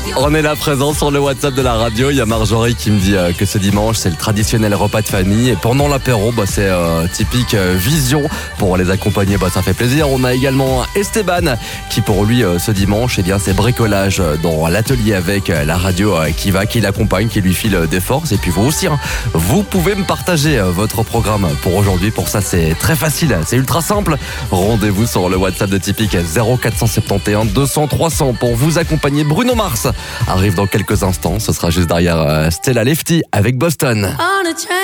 On est là présent sur le WhatsApp de la radio. Il y a Marjorie qui me dit que ce dimanche c'est le traditionnel repas de famille et pendant l'apéro c'est typique vision pour les accompagner, ça fait plaisir. On a également Esteban qui pour lui ce dimanche c'est bricolage dans l'atelier avec la radio qui l'accompagne, qui lui file des forces. Et puis vous aussi vous pouvez me partager votre programme pour aujourd'hui. Pour ça c'est très facile, c'est ultra simple. Rendez-vous sur le WhatsApp de Typique 0471 200 300 pour vous accompagner. Bruno Mars arrive dans quelques instants. Ce sera juste derrière Stella Lefty avec Boston.